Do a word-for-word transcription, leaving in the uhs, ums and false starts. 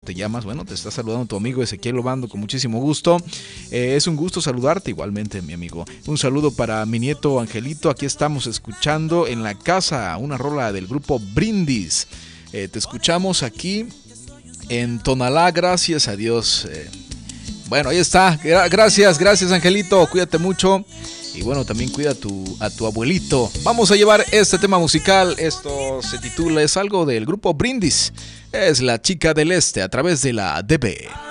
te llamas? Bueno, te está saludando tu amigo Ezequiel Obando con muchísimo gusto. Eh, es un gusto saludarte igualmente, mi amigo. Un saludo para mi nieto Angelito. Aquí estamos escuchando en la casa una rola del grupo Brindis. Eh, te escuchamos aquí en Tonalá, gracias a Dios. Eh, bueno, ahí está. Gracias, gracias Angelito. Cuídate mucho. Y bueno, también cuida a tu, a tu abuelito. Vamos a llevar este tema musical. Esto se titula, es algo del grupo Brindis. Es La Chica del Este a través de la D B.